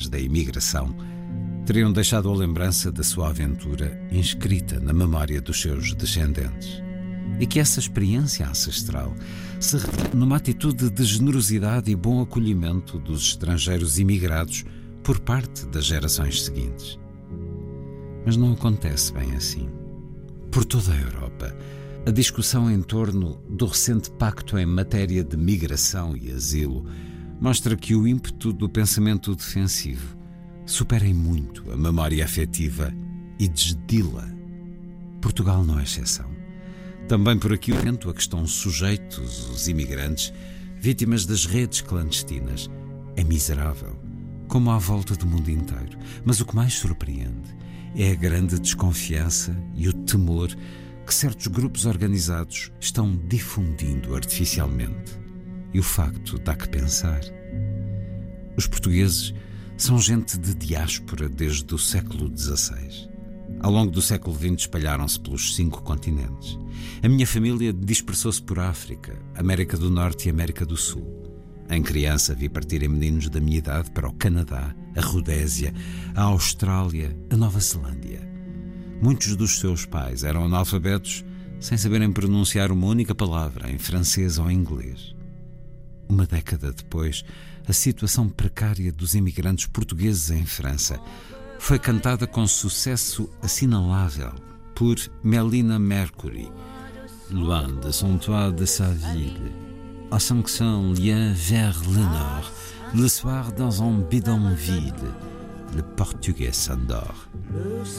da imigração teriam deixado a lembrança da sua aventura inscrita na memória dos seus descendentes. E que essa experiência ancestral se reflete numa atitude de generosidade e bom acolhimento dos estrangeiros imigrados por parte das gerações seguintes. Mas não acontece bem assim. Por toda a Europa, a discussão em torno do recente pacto em matéria de migração e asilo mostra que o ímpeto do pensamento defensivo supera em muito a memória afetiva e desdila. Portugal não é exceção. Também por aqui a que estão sujeitos os imigrantes, vítimas das redes clandestinas, é miserável, como à volta do mundo inteiro. Mas o que mais surpreende é a grande desconfiança e o temor que certos grupos organizados estão difundindo artificialmente. E o facto dá que pensar. Os portugueses são gente de diáspora desde o século XVI. Ao longo do século XX espalharam-se pelos 5 continentes. A minha família dispersou-se por África, América do Norte e América do Sul. Em criança vi partirem meninos da minha idade para o Canadá, a Rodésia, a Austrália, a Nova Zelândia. Muitos dos seus pais eram analfabetos sem saberem pronunciar uma única palavra em francês ou inglês. Uma década depois, a situação precária dos imigrantes portugueses em França foi cantada com sucesso assinalável por Melina Mercury. Loin de son toit de sa ville, à 500 lieues vers le nord, le soir dans un bidonville, le portugais s'endort.